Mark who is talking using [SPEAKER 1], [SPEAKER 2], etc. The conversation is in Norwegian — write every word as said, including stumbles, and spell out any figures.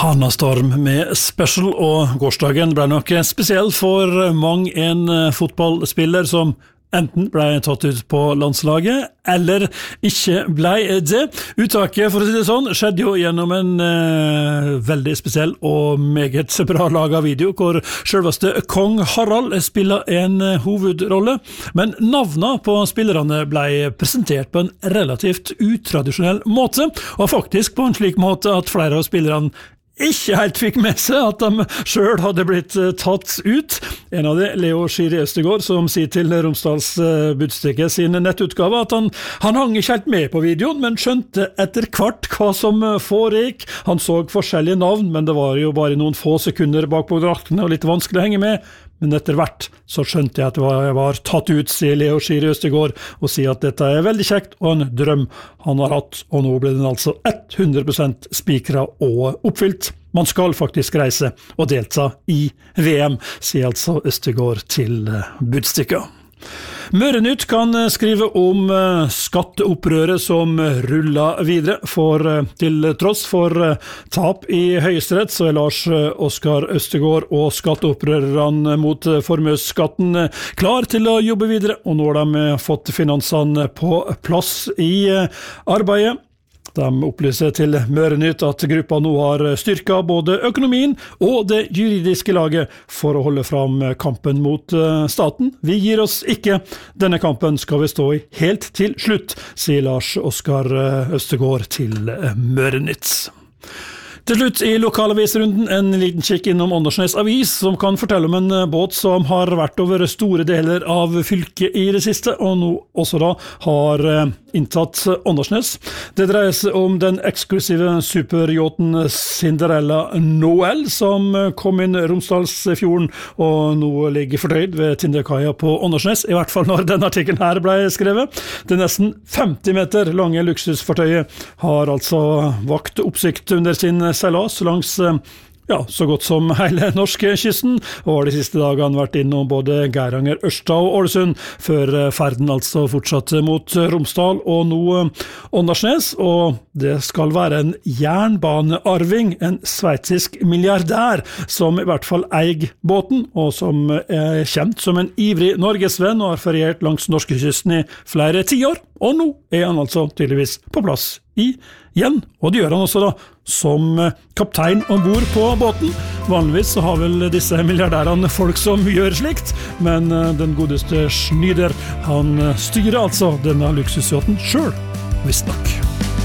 [SPEAKER 1] Hanastorm med special, og gårsdagen ble nok spesiell for mange en fotballspiller som enten ble tatt ut på landslaget, eller ikke ble det. Uttaket, for å si det sånn, skjedde jo gjennom en eh, veldig spesiell og meget bra laget video, hvor selveste Kong Harald spiller en hovedrolle, men navnene på spillerne ble presentert på en relativt utradisjonell måte, og faktisk på en slik måte at flere av spillerne ikke helt fikk med seg at de selv hadde blitt tatt ut. En av det, Leo Schiri Østegård, som sier til Romsdals Budstikke sin nettutgave at han, han hang ikke helt med på videoen, men skjønte etter hvert hva som foregikk. Han så forskjellige navn, men det var jo bare noen få sekunder bak på draktene og litt vanskelig å henge med. Men etter hvert så skjønte jeg at jeg var tatt ut, sier Leo Schiri Østegård, og sier at dette er veldig kjekt og en drøm han har hatt, og nå ble den altså hundre prosent spikret og oppfylt. Man skal faktisk reise og delta i V M, sier altså Østegård til Budstikka. Mørenytt kan skrive om skatteopprøret som ruller videre, for til tross for tap i Høyesterett så er Lars Oskar Østegård og skatteopprørerne mot formuesskatten klar til å jobbe videre, og nå har de fått finansene på plass i arbeidet. De opplyser til Mørenytt at gruppa nå har styrket både økonomien og det juridiske laget for å holde fram kampen mot staten. Vi gir oss ikke. Denne kampen skal vi stå i helt til slutt, sier Lars Oskar Østegård til Mørenytt. Til slutt i lokalavisrunden en liten kikk innom Åndalsnes Avis, som kan fortelle om en båt som har vært over store deler av fylket i det siste, og nå også da har inntatt Åndalsnes. Det dreier seg om den eksklusive superjåten Cinderella Noel, som kom inn Romsdalsfjorden, og nå ligger fordøyd ved Tinderkaia på Åndalsnes, i hvert fall når denne artikkelen her ble skrevet. Det nesten femti meter lange luksusfartøyet har altså vakt oppsikt under sin seilas langs ja, så godt som hele norskekysten, og har de siste dagene vært innom både Geiranger, Ørsta og Ålesund, før ferden altså fortsatte mot Romsdal og nå Åndalsnes, og det skal være en jernbanearving, en sveitsisk milliardær, som i hvert fall eier båten, og som er kjent som en ivrig norgesvenn og har feriert langs norskekysten i flere tiår, og nå er han altså tydeligvis på plass igjen, og det gjør han også da som kaptein ombord på båten. Vanligvis så har vel disse milliardærene folk som gjør slikt, men den godeste Schneider, han styrer altså denne luksusjåten selv, visst nok.